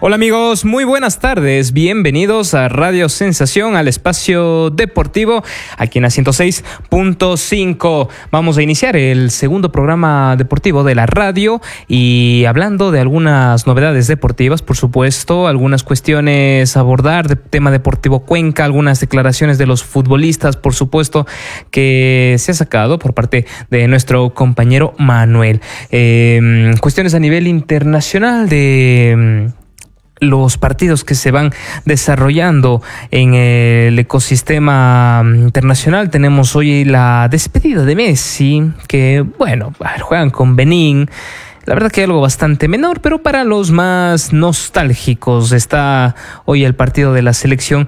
Hola amigos, muy buenas tardes, bienvenidos a Radio Sensación, al espacio deportivo, aquí en la 106.5. Vamos a iniciar el segundo programa deportivo de la radio y hablando de algunas novedades deportivas, por supuesto, algunas cuestiones a abordar de tema deportivo Cuenca, algunas declaraciones de los futbolistas, por supuesto, que se ha sacado por parte de nuestro compañero Manuel. Cuestiones a nivel internacional de los partidos que se van desarrollando en el ecosistema internacional. Tenemos hoy la despedida de Messi, que, bueno, juegan con Benín. La verdad que algo bastante menor, pero para los más nostálgicos está hoy el partido de la selección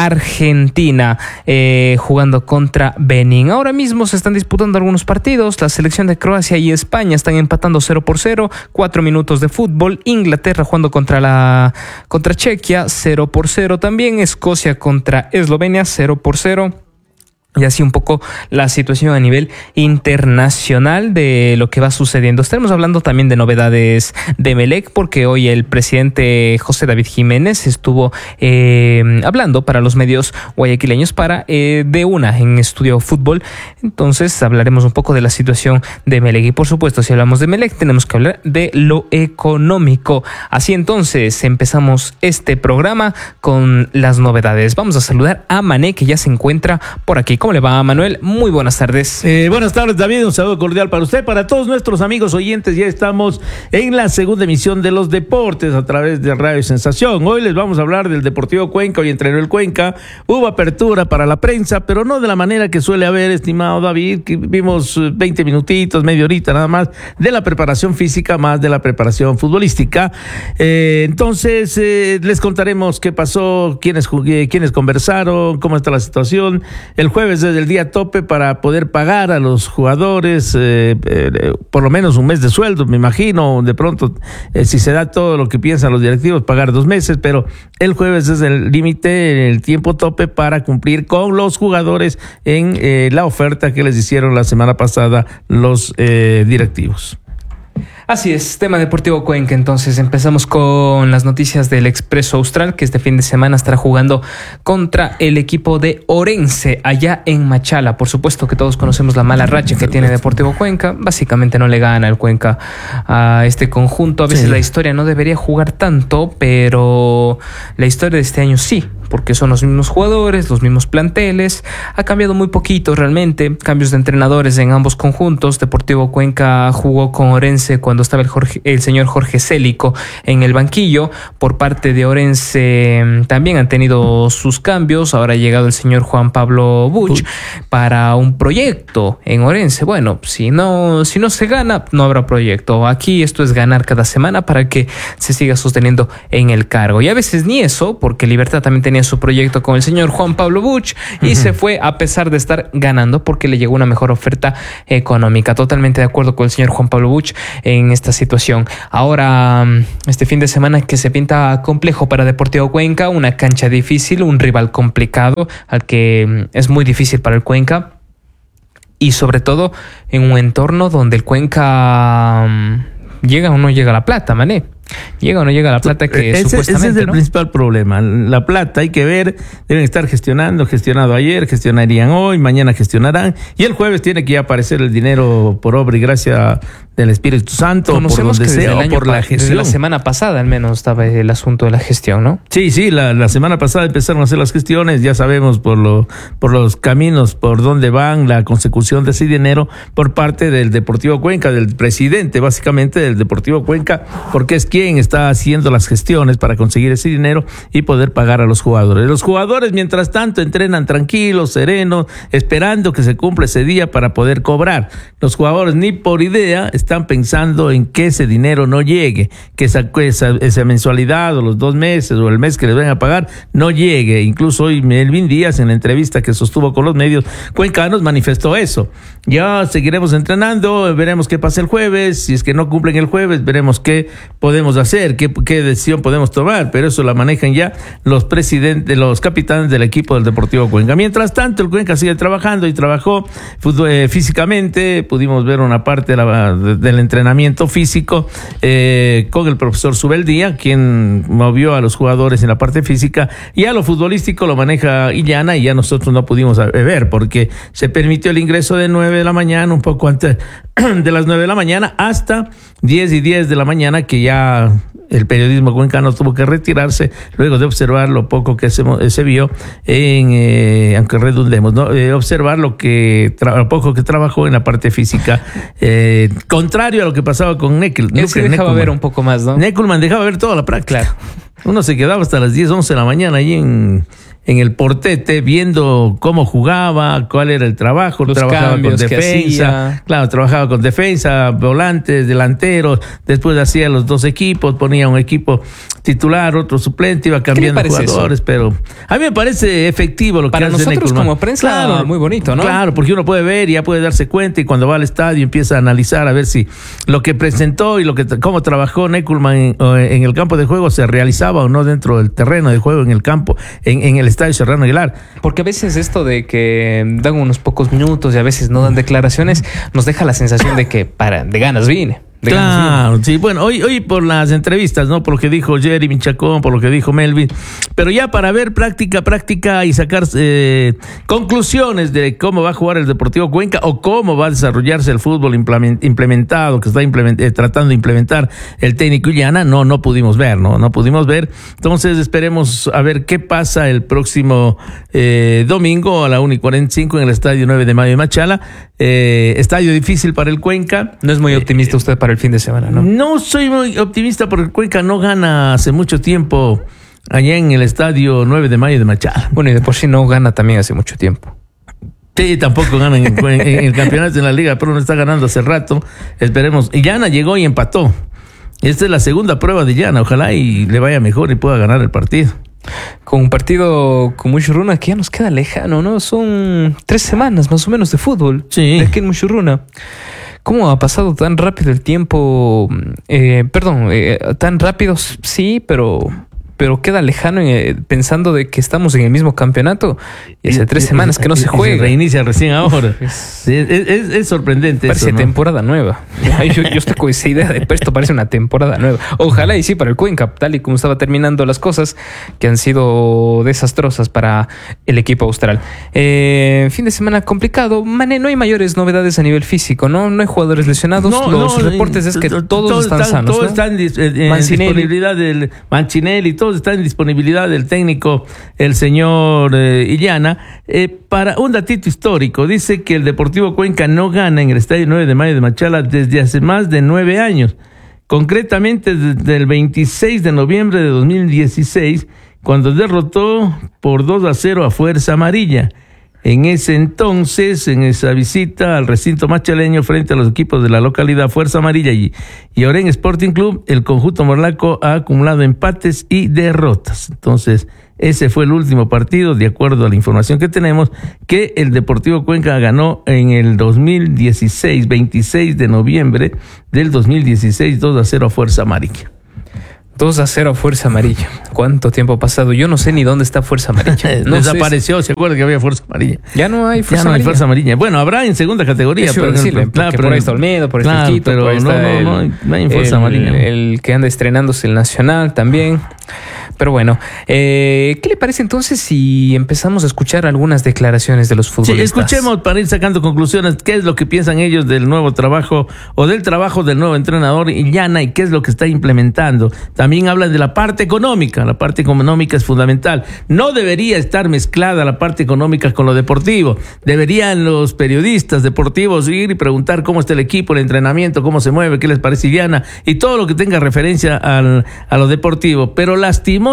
argentina jugando contra Benín. Ahora mismo se están disputando algunos partidos. La selección de Croacia y España están empatando 0-0, 4 minutos de fútbol. Inglaterra jugando contra Chequia, 0-0 también. Escocia contra Eslovenia, 0-0. Y así un poco la situación a nivel internacional de lo que va sucediendo. Estaremos hablando también de novedades de Emelec, porque hoy el presidente José David Jiménez estuvo hablando para los medios guayaquileños para D1 en Estudio Fútbol. Entonces hablaremos un poco de la situación de Emelec. Y por supuesto, si hablamos de Emelec, tenemos que hablar de lo económico. Así entonces empezamos este programa con las novedades. Vamos a saludar a Mané, que ya se encuentra por aquí. ¿Cómo le va, Manuel? Muy buenas tardes. Buenas tardes, David. Un saludo cordial para usted, para todos nuestros amigos oyentes. Ya estamos en la segunda emisión de los deportes a través de Radio Sensación. Hoy les vamos a hablar del Deportivo Cuenca. Hoy entrenó el Cuenca. Hubo apertura para la prensa, pero no de la manera que suele haber, estimado David, que vimos 20 minutitos, media horita nada más de la preparación física, más de la preparación futbolística. Entonces, les contaremos qué pasó, quiénes conversaron, cómo está la situación. El jueves desde el día tope para poder pagar a los jugadores por lo menos un mes de sueldo, me imagino. De pronto, si se da todo lo que piensan los directivos, pagar 2 meses, pero el jueves es el límite, el tiempo tope para cumplir con los jugadores en la oferta que les hicieron la semana pasada los directivos. Así es, tema deportivo Cuenca. Entonces empezamos con las noticias del Expreso Austral, que este fin de semana estará jugando contra el equipo de Orense, allá en Machala. Por supuesto que todos conocemos la mala racha que tiene Deportivo Cuenca. Básicamente no le gana el Cuenca a este conjunto. A veces sí, la historia no debería jugar tanto, pero la historia de este año sí, porque son los mismos jugadores, los mismos planteles. Ha cambiado muy poquito realmente, cambios de entrenadores en ambos conjuntos. Deportivo Cuenca jugó con Orense cuando estaba el señor Jorge Célico en el banquillo. Por parte de Orense también han tenido sus cambios. Ahora ha llegado el señor Juan Pablo Buch para un proyecto en Orense. Bueno, si no se gana, no habrá proyecto. Aquí esto es ganar cada semana para que se siga sosteniendo en el cargo. Y a veces ni eso, porque Libertad también tenía su proyecto con el señor Juan Pablo Buch y se fue a pesar de estar ganando porque le llegó una mejor oferta económica. Totalmente de acuerdo con el señor Juan Pablo Buch en esta situación. Ahora, este fin de semana que se pinta complejo para Deportivo Cuenca, una cancha difícil, un rival complicado al que es muy difícil para el Cuenca, y sobre todo en un entorno donde el Cuenca llega o no llega la plata, Mané. ¿Llega o no llega la plata que supuestamente, ese es el ¿no? principal problema. La plata hay que ver, deben estar gestionado ayer, gestionarían hoy, mañana gestionarán, y el jueves tiene que aparecer el dinero por obra y gracia del Espíritu Santo, Conocemos por donde que sea, o por la gestión. Desde la semana pasada al menos estaba el asunto de la gestión, ¿no? Sí, la semana pasada empezaron a hacer las gestiones, ya sabemos por los caminos por donde van la consecución de ese dinero por parte del Deportivo Cuenca, del presidente básicamente del Deportivo Cuenca, porque es quien está haciendo las gestiones para conseguir ese dinero y poder pagar a los jugadores. Los jugadores, mientras tanto, entrenan tranquilos, serenos, esperando que se cumpla ese día para poder cobrar. Los jugadores ni por idea están pensando en que ese dinero no llegue, que esa mensualidad o los 2 meses o el mes que les van a pagar no llegue. Incluso hoy Melvin Díaz, en la entrevista que sostuvo con los medios cuencanos, manifestó eso. Ya seguiremos entrenando, veremos qué pasa el jueves. Si es que no cumplen el jueves, veremos qué podemos podemos hacer, qué decisión podemos tomar, pero eso la manejan ya los presidentes, los capitanes del equipo del Deportivo Cuenca. Mientras tanto, el Cuenca sigue trabajando y trabajó físicamente. Pudimos ver una parte del entrenamiento físico con el profesor Subeldía, quien movió a los jugadores en la parte física, y a lo futbolístico lo maneja Illana, y ya nosotros no pudimos ver porque se permitió el ingreso de 9 de la mañana, un poco antes de las 9 de la mañana, hasta 10:10 de la mañana, que ya el periodismo cuencano tuvo que retirarse luego de observar lo poco que se vio aunque redundemos, ¿no? Observar lo poco que trabajó en la parte física, contrario a lo que pasaba con Neckelman. Él sí dejaba ver un poco más, ¿no? Neckelman dejaba ver toda la práctica. Claro. Uno se quedaba hasta las 10, 11 de la mañana allí en el portete, viendo cómo jugaba, cuál era el trabajo. Los trabajaba con defensa, claro, trabajaba con defensa, volantes, delanteros, después hacía los dos equipos, ponía un equipo titular, otro suplente, iba cambiando jugadores, eso? Pero a mí me parece efectivo lo que hace Neckelman. Para nosotros como prensa, claro, muy bonito, ¿no? Claro, porque uno puede ver y ya puede darse cuenta, y cuando va al estadio empieza a analizar a ver si lo que presentó y cómo trabajó Neckelman en el campo de juego se realizaba o no dentro del terreno de juego, en el campo, en el Estadio Serrano Aguilar. Porque a veces esto de que dan unos pocos minutos y a veces no dan declaraciones nos deja la sensación de que de ganas vine. Claro, sí, bueno, hoy por las entrevistas, ¿no? Por lo que dijo Jeremy Chacón, por lo que dijo Melvin, pero ya para ver práctica y sacar conclusiones de cómo va a jugar el Deportivo Cuenca o cómo va a desarrollarse el fútbol implementado, que está tratando de implementar el técnico Illana, no pudimos ver, no pudimos ver. Entonces esperemos a ver qué pasa el próximo domingo a la 1:45 en el Estadio 9 de Mayo de Machala. Estadio difícil para el Cuenca. No es muy optimista usted para el fin de semana, ¿no? No soy muy optimista porque el Cuenca no gana hace mucho tiempo allá en el Estadio 9 de Mayo de Machala. Bueno, y de por sí no gana también hace mucho tiempo. Sí, tampoco gana en el campeonato en la liga, pero no está ganando hace rato. Esperemos. Illana llegó y empató. Esta es la segunda prueba de Illana. Ojalá y le vaya mejor y pueda ganar el partido. Con un partido con Muchurruna que ya nos queda lejano, ¿no? Son 3 semanas más o menos de fútbol. Sí. De aquí en Muchurruna. ¿Cómo ha pasado tan rápido el tiempo? Tan rápido, sí, pero queda lejano pensando de que estamos en el mismo campeonato y hace 3 semanas que no se juega. Se reinicia recién ahora. Es sorprendente. Parece eso, ¿no? Temporada nueva. Yo estoy con esa idea de esto parece una temporada nueva. Ojalá y sí para el Cuenca, tal y como estaba terminando las cosas que han sido desastrosas para el equipo austral. Fin de semana complicado. Mane, no hay mayores novedades a nivel físico, ¿no? No hay jugadores lesionados. Los reportes es que todos están sanos. Todos están en disponibilidad del Mancinelli, todos está en disponibilidad del técnico, el señor Illana. Para un datito histórico, dice que el Deportivo Cuenca no gana en el Estadio 9 de Mayo de Machala desde hace más de 9 años. Concretamente desde el 26 de noviembre de 2016, cuando derrotó por 2-0 a Fuerza Amarilla. En ese entonces, en esa visita al recinto machaleño frente a los equipos de la localidad Fuerza Amarilla y Orén Sporting Club, el conjunto morlaco ha acumulado empates y derrotas. Entonces, ese fue el último partido, de acuerdo a la información que tenemos, que el Deportivo Cuenca ganó en el 2016, 26 de noviembre del 2016, 2-0 a Fuerza Amarilla. 2-0 a Fuerza Amarilla. ¿Cuánto tiempo ha pasado? Yo no sé ni dónde está Fuerza Amarilla. No desapareció, se acuerda que había Fuerza Amarilla. Ya no hay Fuerza Amarilla. Ya no hay Fuerza Amarilla. Bueno, habrá en segunda categoría. Pero por ahí está Olmedo, por ahí está el Quito, pero por ahí está no hay Fuerza Amarilla. El que anda estrenándose el Nacional también. Pero bueno, ¿qué le parece entonces si empezamos a escuchar algunas declaraciones de los futbolistas? Sí, escuchemos para ir sacando conclusiones qué es lo que piensan ellos del nuevo trabajo o del trabajo del nuevo entrenador Illana y qué es lo que está implementando. También hablan de la parte económica. La parte económica es fundamental. No debería estar mezclada la parte económica con lo deportivo. Deberían los periodistas deportivos ir y preguntar cómo está el equipo, el entrenamiento, cómo se mueve, qué les parece Illana y todo lo que tenga referencia a lo deportivo. Pero lastimosamente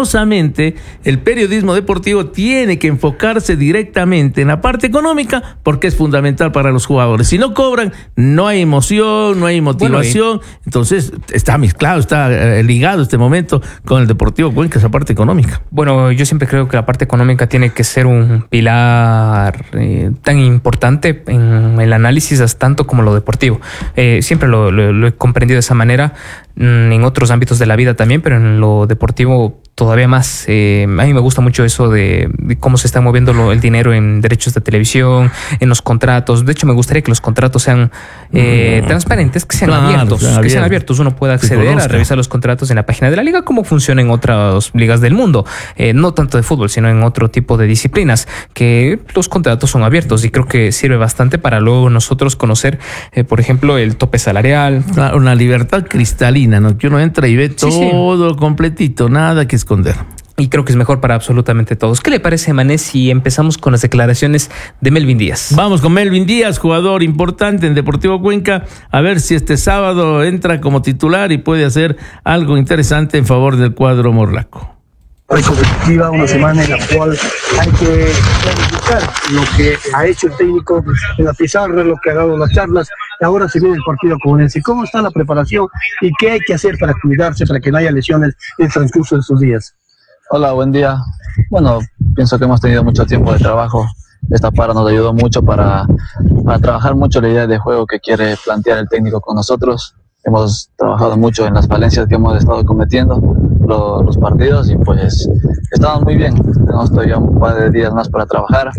el periodismo deportivo tiene que enfocarse directamente en la parte económica porque es fundamental para los jugadores. Si no cobran, no hay emoción, no hay motivación. Bueno, entonces está mezclado, está ligado este momento con el Deportivo Cuenca, esa parte económica. Bueno, yo siempre creo que la parte económica tiene que ser un pilar tan importante en el análisis tanto como lo deportivo. Siempre lo he comprendido de esa manera. en otros ámbitos de la vida también, pero en lo deportivo todavía más. A mí me gusta mucho eso de cómo se está moviendo el dinero en derechos de televisión, en los contratos. De hecho, me gustaría que los contratos sean transparentes, que sean abiertos. Que sean abiertos. Uno pueda acceder a revisar los contratos en la página de la liga, como funciona en otras ligas del mundo. No tanto de fútbol, sino en otro tipo de disciplinas, que los contratos son abiertos, y creo que sirve bastante para luego nosotros conocer, por ejemplo, el tope salarial. Una libertad cristalina, ¿no? Que uno entra y ve todo completito, nada que esconder. Y creo que es mejor para absolutamente todos. ¿Qué le parece, Mané, si empezamos con las declaraciones de Melvin Díaz? Vamos con Melvin Díaz, jugador importante en Deportivo Cuenca, a ver si este sábado entra como titular y puede hacer algo interesante en favor del cuadro morlaco. Competitiva, una semana en la cual hay que planificar lo que ha hecho el técnico en la pizarra, lo que ha dado las charlas, y ahora se viene el partido con ese. ¿Cómo está la preparación y qué hay que hacer para cuidarse, para que no haya lesiones en el transcurso de estos días? Hola, buen día. Bueno, pienso que hemos tenido mucho tiempo de trabajo. Esta para nos ayudó mucho para trabajar mucho la idea de juego que quiere plantear el técnico con nosotros. Hemos trabajado mucho en las falencias que hemos estado cometiendo los partidos, y pues estamos muy bien. Tenemos todavía un par de días más para trabajar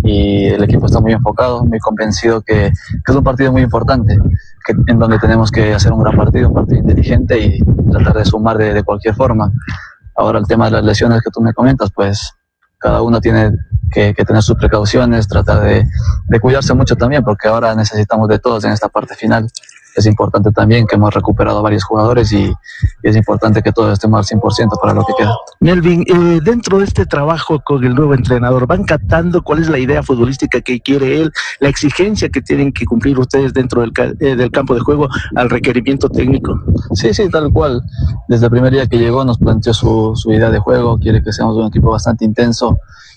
y el equipo está muy enfocado, muy convencido que es un partido muy importante, en donde tenemos que hacer un gran partido, un partido inteligente y tratar de sumar de cualquier forma. Ahora el tema de las lesiones que tú me comentas, pues cada uno tiene que tener sus precauciones, tratar de cuidarse mucho también, porque ahora necesitamos de todos en esta parte final. Es importante también que hemos recuperado a varios jugadores y es importante que todos estemos al 100% para lo que queda. Melvin, dentro de este trabajo con el nuevo entrenador, ¿van captando cuál es la idea futbolística que quiere él, la exigencia que tienen que cumplir ustedes dentro del campo de juego al requerimiento técnico? Sí, tal cual. Desde el primer día que llegó nos planteó su idea de juego, quiere que seamos un equipo bastante intenso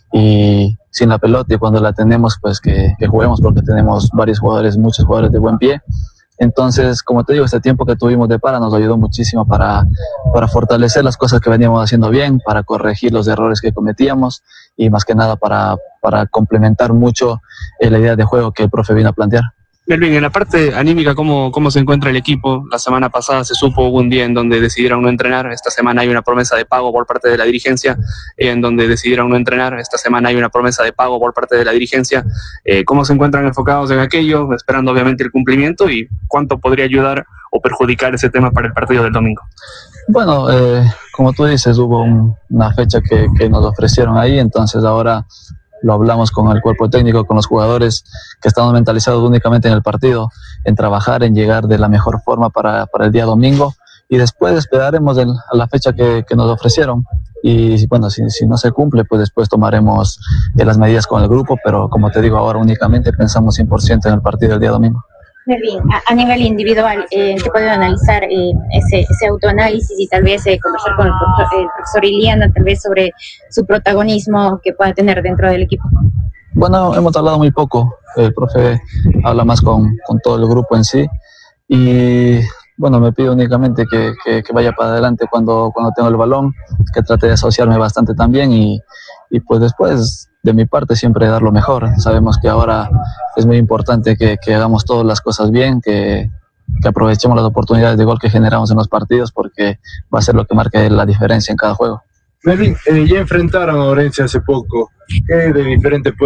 y sin la pelota, y cuando la tenemos, pues que juguemos, porque tenemos muchos jugadores de buen pie. Entonces, como te digo, este tiempo que tuvimos de para nos ayudó muchísimo para fortalecer las cosas que veníamos haciendo bien, para corregir los errores que cometíamos y más que nada para complementar mucho la idea de juego que el profe vino a plantear. Melvin, en la parte anímica, ¿cómo se encuentra el equipo? La semana pasada se supo, hubo un día en donde decidieron no entrenar. Esta semana hay una promesa de pago por parte de la dirigencia en donde decidieron no entrenar. Esta semana hay una promesa de pago por parte de la dirigencia. ¿Cómo se encuentran enfocados en aquello, esperando obviamente el cumplimiento, y cuánto podría ayudar o perjudicar ese tema para el partido del domingo? Bueno, como tú dices, hubo una fecha que nos ofrecieron ahí, entonces ahora lo hablamos con el cuerpo técnico, con los jugadores, que estamos mentalizados únicamente en el partido, en trabajar, en llegar de la mejor forma para el día domingo, y después esperaremos a la fecha que nos ofrecieron. Y bueno, si no se cumple, pues después tomaremos las medidas con el grupo, pero como te digo, ahora únicamente pensamos 100% en el partido del día domingo. Melvin, a nivel individual, ¿se puede analizar ese autoanálisis y tal vez conversar con el profesor Iliana, tal vez sobre su protagonismo que pueda tener dentro del equipo? Bueno, hemos hablado muy poco. El profe habla más con todo el grupo en sí, y bueno, me pide únicamente que vaya para adelante cuando tengo el balón, que trate de asociarme bastante también, y pues después, de mi parte, siempre dar lo mejor. Sabemos que ahora es muy importante que hagamos todas las cosas bien, que aprovechemos las oportunidades de gol que generamos en los partidos, porque va a ser lo que marque la diferencia en cada juego. Melvin, ya enfrentaron a Orense hace poco. ¿Qué de diferente